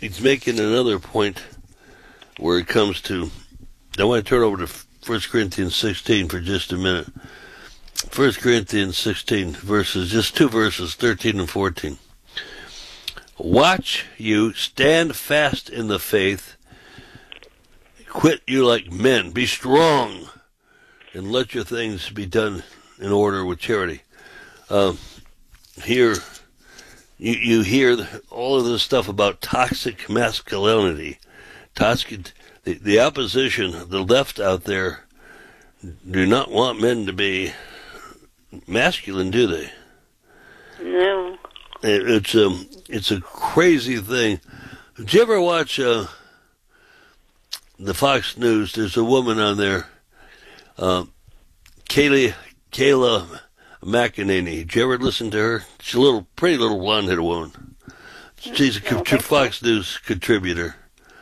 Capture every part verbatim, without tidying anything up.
he's making another point where it comes to, I want to turn over to First Corinthians sixteen for just a minute. First Corinthians sixteen, verses, just two verses, thirteen and fourteen. Watch you, stand fast in the faith, quit you like men, be strong, and let your things be done in order with charity. Uh, here, you, you hear all of this stuff about toxic masculinity. Toxic, the, the opposition, the left out there, do not want men to be masculine, do they? No. It, it's a um, it's a crazy thing. Did you ever watch uh, the Fox News? There's a woman on there, uh, Kaylee Kayla McEnany. Did you ever listen to her? She's a little pretty little blonde-headed woman. She's a co- Fox News contributor.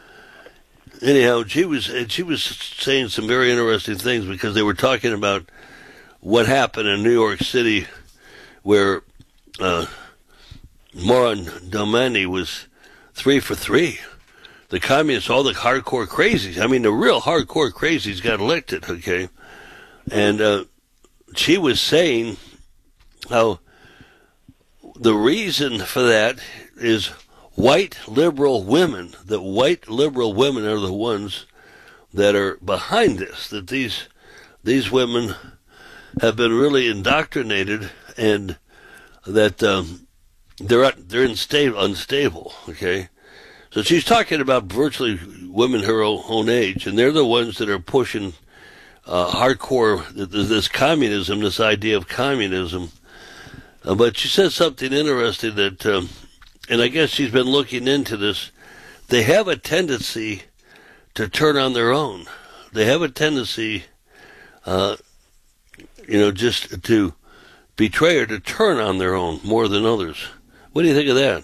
Anyhow, she was she was saying some very interesting things because they were talking about what happened in New York City, where uh, Moran Domani was three for three. The communists, all the hardcore crazies, I mean, the real hardcore crazies got elected, okay? And uh, she was saying how the reason for that is white liberal women, that white liberal women are the ones that are behind this, that these these women have been really indoctrinated, and that um, they're they're unstable, unstable. Okay, so she's talking about virtually women her own age, and they're the ones that are pushing uh, hardcore this communism, this idea of communism. Uh, but she says something interesting that, um, and I guess she's been looking into this. They have a tendency to turn on their own. They have a tendency. Uh, You know, just to betray or to turn on their own more than others. What do you think of that?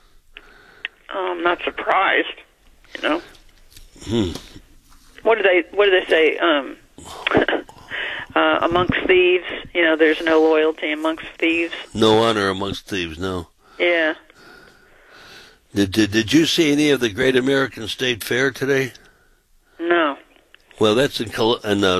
I'm not surprised. You know. Hmm. What do they What do they say? Um, uh, amongst thieves, you know, there's no loyalty amongst thieves. No honor amongst thieves. No. Yeah. Did Did Did you see any of the Great American State Fair today? No. Well, that's in Col- in uh,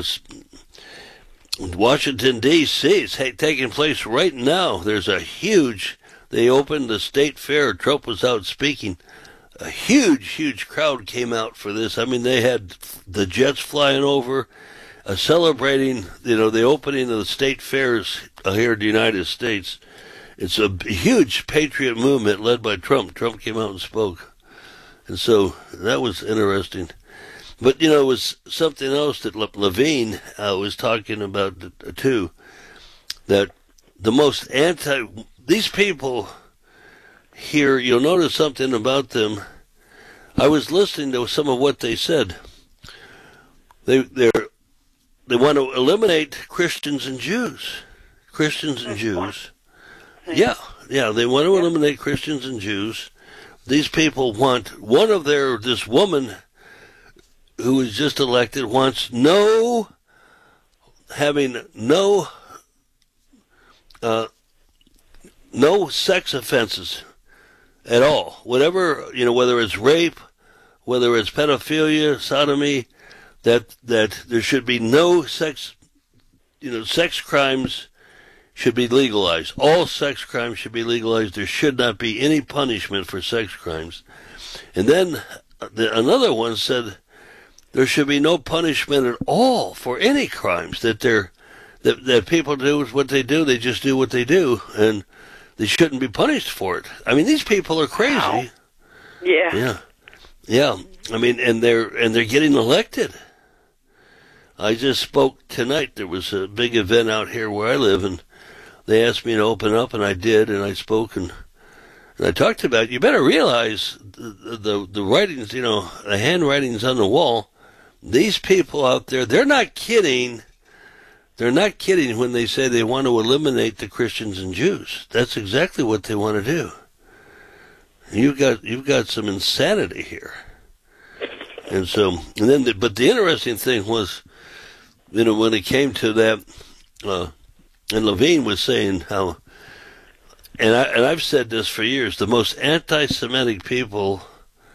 Washington, D C It's ha- taking place right now. There's a huge, they opened the state fair. Trump was out speaking. A huge, huge crowd came out for this. I mean, they had the jets flying over, uh, celebrating, you know, the opening of the state fairs uh, here in the United States. It's a huge patriot movement led by Trump. Trump came out and spoke. And so that was interesting. But, you know, it was something else that Le- Levine uh, was talking about, uh, too, that the most anti... These people here, you'll notice something about them. I was listening to some of what they said. They they're, they want to eliminate Christians and Jews. Christians and Jews. Yeah, yeah, they want to eliminate Christians and Jews. These people want... One of their... This woman... who was just elected wants no, having no, uh, no sex offenses at all. Whatever, you know, whether it's rape, whether it's pedophilia, sodomy, that, that there should be no sex, you know, sex crimes should be legalized. All sex crimes should be legalized. There should not be any punishment for sex crimes. And then the, another one said, there should be no punishment at all for any crimes that they're that that people do what they do. They just do what they do, and they shouldn't be punished for it. I mean, these people are crazy. Wow. Yeah. Yeah. Yeah. I mean, and they're and they're getting elected. I just spoke tonight. There was a big event out here where I live, and they asked me to open up, and I did, and I spoke, and, and I talked about. You better realize the, the the writings, you know, the handwritings on the wall. These people out there, they're not kidding. They're not kidding when they say they want to eliminate the Christians and Jews. That's exactly what they want to do. You've got you've got some insanity here. And so, and then, the, but the interesting thing was, you know, when it came to that, uh, and Levine was saying how, and I and I've said this for years, the most anti-Semitic people